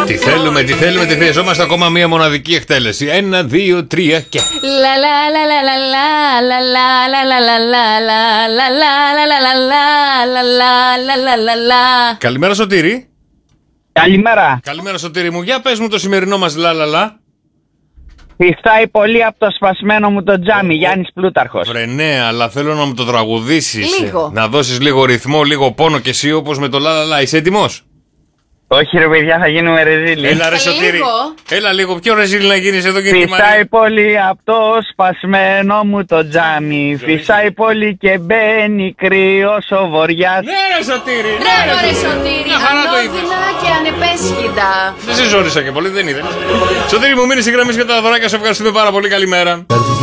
Τι θέλουμε, τι χρειαζόμαστε ακόμα μία μοναδική εκτέλεση. 1, 2, 3 και. Καλημέρα Σωτήρη. Καλημέρα. Καλημέρα Σωτήρη μου, για πες μου το σημερινό μας λαλαλα. Φυσάει πολύ από το σπασμένο μου το τζάμι, Γιάννης Πλούταρχος. Βρε ναι, αλλά θέλω να μου το τραγουδήσεις. Λίγο. Να δώσεις λίγο ρυθμό, λίγο πόνο και εσύ όπως με το λαλαλα. Είσαι έτοιμος? Όχι ρε παιδιά, θα γίνουμε ρεζίλοι. Έλα ρε Σωτήρη. Έλα λίγο, πιο ρεζίλη να γίνεις εδώ και τη Μαρία. Φυσάει πολύ από το σπασμένο μου το τζάμι. Φυσάει πολύ και μπαίνει κρύος ο βοριάς. Ναι ρε Σωτήρη. Μπράβο ρε Σωτήρη, ανώδυνα και ανεπέσχυτα. Δεν σε ζόρισα και πολύ, δεν είδες. Σωτήρη μου, μείνεις στη γραμμή και τα δωράκια, σε ευχαριστούμε πάρα πολύ, καλημέρα.